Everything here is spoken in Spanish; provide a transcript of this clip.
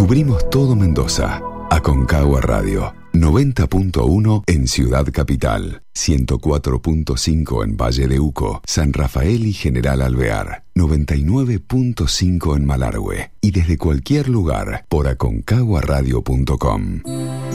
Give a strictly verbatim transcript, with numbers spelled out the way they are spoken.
Cubrimos todo Mendoza. Aconcagua Radio. noventa punto uno en Ciudad Capital, ciento cuatro punto cinco en Valle de Uco, San Rafael y General Alvear, noventa y nueve punto cinco en Malargüe y desde cualquier lugar por aconcagua radio punto com.